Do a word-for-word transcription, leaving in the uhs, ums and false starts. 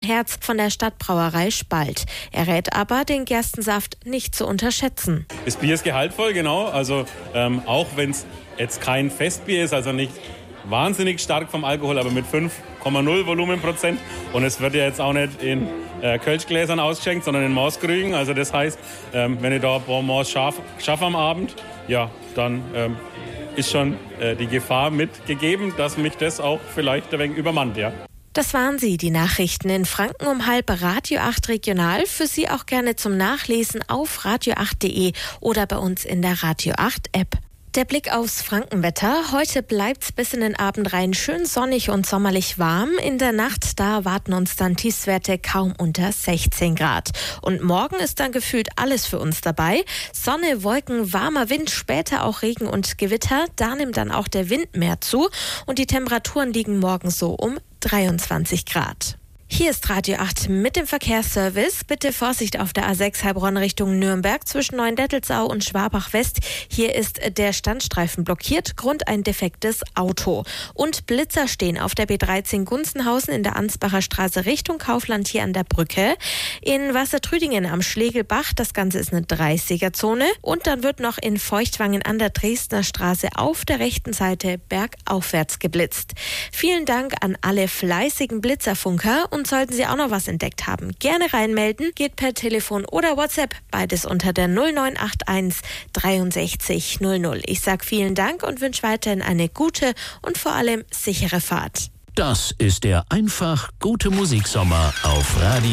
Herz von der Stadtbrauerei Spalt. Er rät aber, den Gerstensaft nicht zu unterschätzen. Das Bier ist gehaltvoll, genau. Also ähm, auch wenn es jetzt kein Festbier ist, also nicht wahnsinnig stark vom Alkohol, aber mit fünf Komma null Volumenprozent. Und es wird ja jetzt auch nicht in äh, Kölschgläsern ausgeschenkt, sondern in Maßkrügen. Also das heißt, ähm, wenn ich da ein paar Maß schaffe am Abend, ja, dann ähm, ist schon äh, die Gefahr mitgegeben, dass mich das auch vielleicht ein wenig übermannt, ja. Das waren sie, die Nachrichten in Franken um halb, Radio acht Regional. Für Sie auch gerne zum Nachlesen auf radio acht punkt de oder bei uns in der Radio acht App. Der Blick aufs Frankenwetter. Heute bleibt's bis in den Abend rein schön sonnig und sommerlich warm. In der Nacht, da warten uns dann Tiefstwerte kaum unter sechzehn Grad. Und morgen ist dann gefühlt alles für uns dabei. Sonne, Wolken, warmer Wind, später auch Regen und Gewitter. Da nimmt dann auch der Wind mehr zu. Und die Temperaturen liegen morgen so um dreiundzwanzig Grad. Hier ist Radio acht mit dem Verkehrsservice. Bitte Vorsicht auf der A sechs Heilbronn Richtung Nürnberg zwischen Neuendettelsau und Schwabach West. Hier ist der Standstreifen blockiert, Grund ein defektes Auto. Und Blitzer stehen auf der B dreizehn Gunzenhausen in der Ansbacher Straße Richtung Kaufland hier an der Brücke. In Wassertrüdingen am Schlegelbach, das Ganze ist eine dreißiger-Zone. Und dann wird noch in Feuchtwangen an der Dresdner Straße auf der rechten Seite bergaufwärts geblitzt. Vielen Dank an alle fleißigen Blitzerfunker. Und sollten Sie auch noch was entdeckt haben, gerne reinmelden. Geht per Telefon oder WhatsApp. Beides unter der null neun acht eins dreiundsechzig null null. Ich sage vielen Dank und wünsche weiterhin eine gute und vor allem sichere Fahrt. Das ist der Einfach gute Musiksommer auf Radio